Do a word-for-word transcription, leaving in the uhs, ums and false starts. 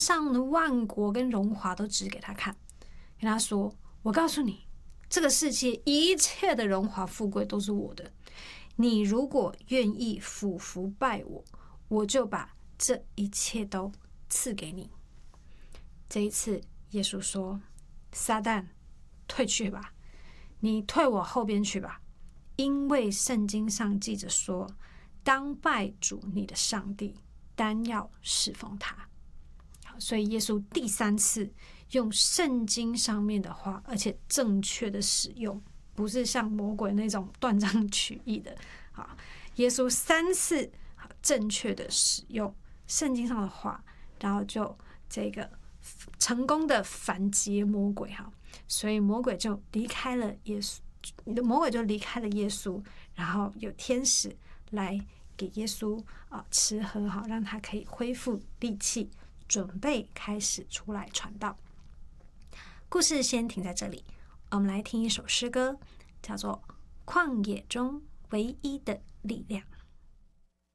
上的万国跟荣华都指给他看，跟他说：我告诉你，这个世界一切的荣华富贵都是我的，你如果愿意俯伏拜我，我就把这一切都赐给你。这一次耶稣说：撒旦，退去吧，你退我后边去吧，因为圣经上记着说，当拜主你的上帝，单要侍奉他。所以耶稣第三次用圣经上面的话，而且正确的使用，不是像魔鬼那种断章取义的。耶稣三次正确的使用圣经上的话，然后就这个成功的反击魔鬼。所以魔鬼就离开了耶稣，魔鬼就离开了耶稣，然后有天使来给耶稣啊吃喝，好让他可以恢复力气，准备开始出来传道。故事先停在这里，我们来听一首诗歌，叫做《旷野中唯一的力量》。